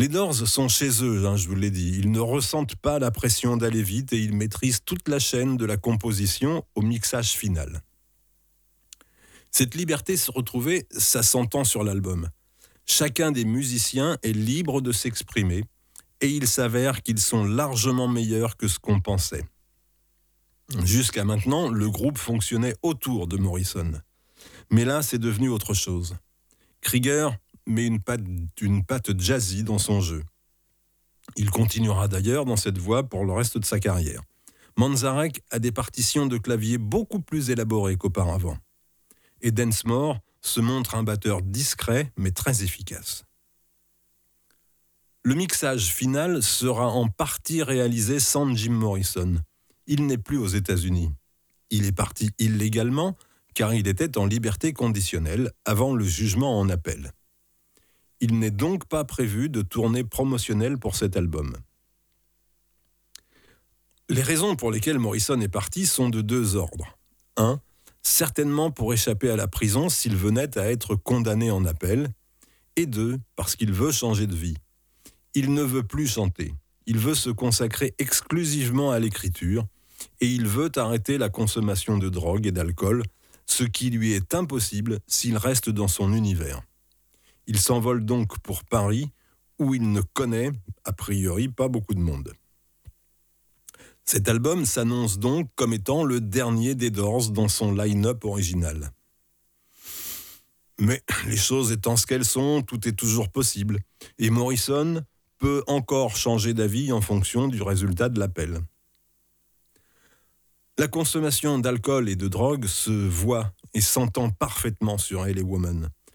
Les Doors sont chez eux, je vous l'ai dit. Ils ne ressentent pas la pression d'aller vite et ils maîtrisent toute la chaîne de la composition au mixage final. Cette liberté se retrouvée, ça s'entend sur l'album. Chacun des musiciens est libre de s'exprimer et il s'avère qu'ils sont largement meilleurs que ce qu'on pensait. Jusqu'à maintenant, le groupe fonctionnait autour de Morrison. Mais là, c'est devenu autre chose. Krieger met une patte jazzy dans son jeu. Il continuera d'ailleurs dans cette voie pour le reste de sa carrière. Manzarek a des partitions de clavier beaucoup plus élaborées qu'auparavant. Et Densmore se montre un batteur discret mais très efficace. Le mixage final sera en partie réalisé sans Jim Morrison. Il n'est plus aux États-Unis. Il est parti illégalement car il était en liberté conditionnelle avant le jugement en appel. Il n'est donc pas prévu de tournée promotionnelle pour cet album. Les raisons pour lesquelles Morrison est parti sont de deux ordres. 1. Certainement pour échapper à la prison s'il venait à être condamné en appel. Et 2. Parce qu'il veut changer de vie. Il ne veut plus chanter. Il veut se consacrer exclusivement à l'écriture et il veut arrêter la consommation de drogue et d'alcool, ce qui lui est impossible s'il reste dans son univers. Il s'envole donc pour Paris, où il ne connaît, a priori, pas beaucoup de monde. Cet album s'annonce donc comme étant le dernier des Doors dans son line-up original. Mais les choses étant ce qu'elles sont, tout est toujours possible. Et Morrison peut encore changer d'avis en fonction du résultat de l'appel. La consommation d'alcool et de drogue se voit et s'entend parfaitement sur LA Woman.